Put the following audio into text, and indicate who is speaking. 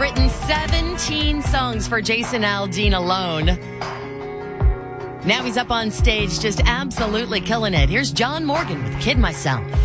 Speaker 1: written 17 songs for Jason Aldean alone. Now he's up on stage just absolutely killing it. Here's John Morgan with Kid Myself.